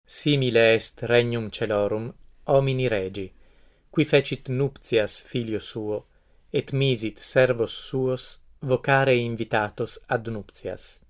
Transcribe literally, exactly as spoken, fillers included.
Simile est regnum celorum homini regi, qui fecit nuptias filio suo, et misit servos suos vocare invitatos ad nuptias.